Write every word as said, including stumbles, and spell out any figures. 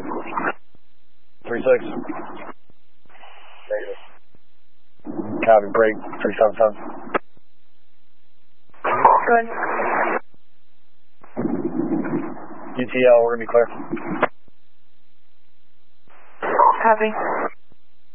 Negative. three six. Negative. Copy, break, three seven seven. Good. U T L, we're going to be clear. Copy.